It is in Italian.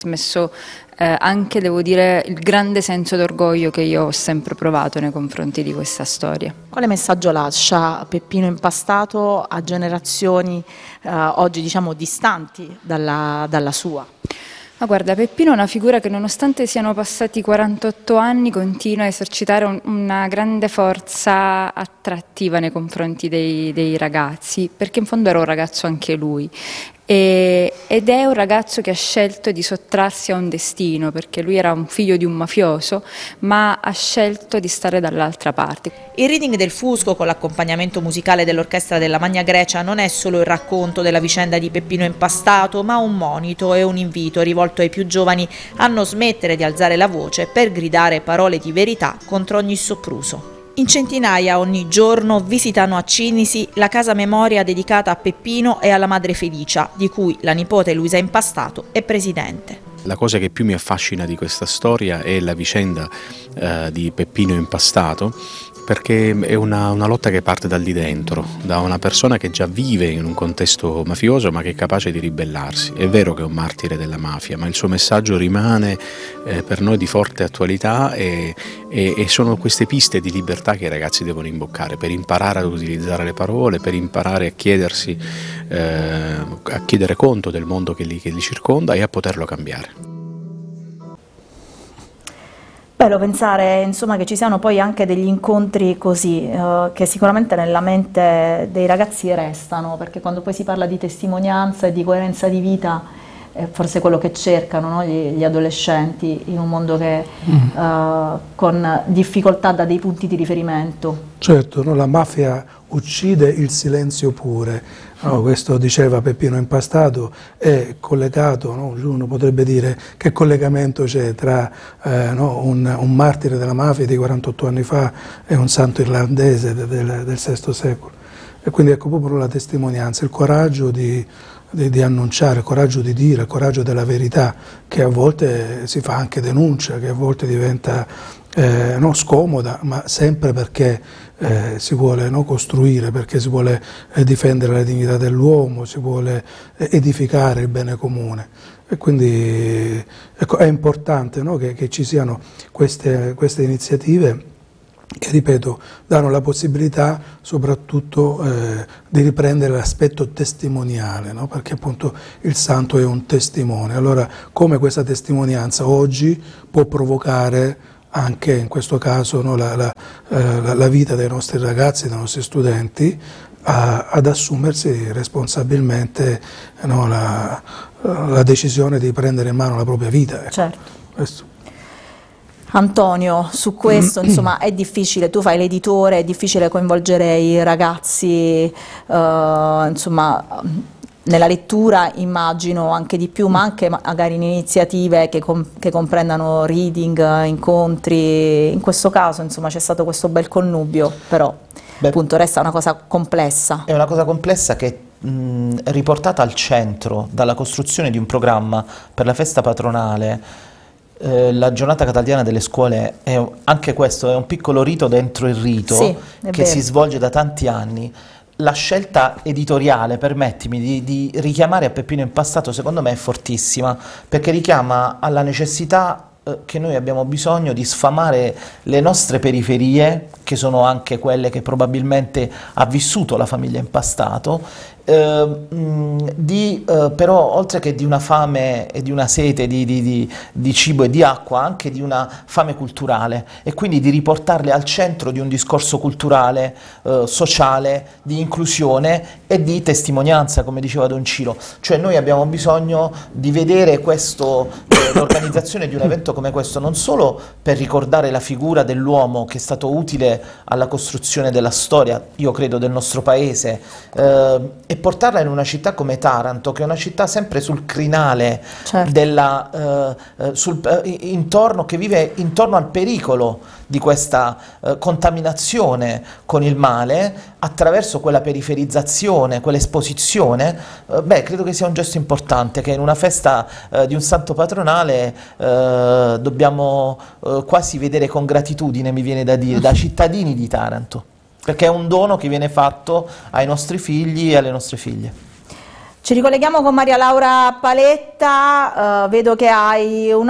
trasmesso anche, devo dire, il grande senso d'orgoglio che io ho sempre provato nei confronti di questa storia. Quale messaggio lascia Peppino Impastato a generazioni oggi diciamo distanti dalla sua? Ma guarda, Peppino è una figura che nonostante siano passati 48 anni continua a esercitare una grande forza attrattiva nei confronti dei ragazzi, perché in fondo era un ragazzo anche lui. Ed è un ragazzo che ha scelto di sottrarsi a un destino, perché lui era un figlio di un mafioso, ma ha scelto di stare dall'altra parte. Il reading del Fusco con l'accompagnamento musicale dell'orchestra della Magna Grecia non è solo il racconto della vicenda di Peppino Impastato, ma un monito e un invito rivolto ai più giovani a non smettere di alzare la voce per gridare parole di verità contro ogni sopruso. In centinaia ogni giorno visitano a Cinisi la casa memoria dedicata a Peppino e alla madre Felicia, di cui la nipote Luisa Impastato è presidente. La cosa che più mi affascina di questa storia è la vicenda di Peppino Impastato, perché è una lotta che parte dal di dentro, da una persona che già vive in un contesto mafioso ma che è capace di ribellarsi. È vero che è un martire della mafia, ma il suo messaggio rimane per noi di forte attualità e sono queste piste di libertà che i ragazzi devono imboccare per imparare ad utilizzare le parole, per imparare a chiedersi, a chiedere conto del mondo che li circonda e a poterlo cambiare. Bello pensare insomma che ci siano poi anche degli incontri così che sicuramente nella mente dei ragazzi restano, perché quando poi si parla di testimonianza e di coerenza di vita è forse quello che cercano, no? gli adolescenti in un mondo che con difficoltà dà dei punti di riferimento. Certo, no? La mafia uccide il silenzio pure. No, questo diceva Peppino Impastato, è collegato, no? Uno potrebbe dire che collegamento c'è tra no? un martire della mafia di 48 anni fa e un santo irlandese del VI secolo. E quindi ecco proprio la testimonianza, il coraggio di annunciare, il coraggio di dire, il coraggio della verità, che a volte si fa anche denuncia, che a volte diventa no, scomoda, ma sempre perché si vuole no, costruire, perché si vuole difendere la dignità dell'uomo, si vuole edificare il bene comune. E quindi ecco, è importante no, che ci siano queste iniziative che, ripeto, danno la possibilità soprattutto di riprendere l'aspetto testimoniale, no? Perché appunto il santo è un testimone. Allora, come questa testimonianza oggi può provocare anche in questo caso no, la vita dei nostri ragazzi, dei nostri studenti, ad assumersi responsabilmente no, la decisione di prendere in mano la propria vita. Certo. Questo. Antonio, su questo insomma è difficile, tu fai l'editore, è difficile coinvolgere i ragazzi insomma nella lettura, immagino anche di più, ma anche magari in iniziative che comprendano reading, incontri. In questo caso insomma c'è stato questo bel connubio, però appunto resta una cosa complessa. È una cosa complessa che riportata al centro dalla costruzione di un programma per la festa patronale. La giornata cataldiana delle scuole, anche questo è un piccolo rito dentro il rito, sì, che si svolge da tanti anni. La scelta editoriale, permettimi, di richiamare a Peppino Impastato, secondo me è fortissima, perché richiama alla necessità che noi abbiamo bisogno di sfamare le nostre periferie, che sono anche quelle che probabilmente ha vissuto la famiglia Impastato, però oltre che di una fame e di una sete di cibo e di acqua, anche di una fame culturale, e quindi di riportarle al centro di un discorso culturale, sociale, di inclusione e di testimonianza, come diceva Don Ciro. Cioè noi abbiamo bisogno di vedere questo, l'organizzazione di un evento come questo, non solo per ricordare la figura dell'uomo che è stato utile alla costruzione della storia, io credo, del nostro paese, e portarla in una città come Taranto, che è una città sempre sul crinale, certo, che vive intorno al pericolo di questa contaminazione con il male, attraverso quella periferizzazione, quell'esposizione. Credo che sia un gesto importante, che in una festa di un santo patronale dobbiamo quasi vedere con gratitudine, mi viene da dire, da cittadini di Taranto, perché è un dono che viene fatto ai nostri figli e alle nostre figlie. Ci ricolleghiamo con Maria Laura Paletta, vedo che hai un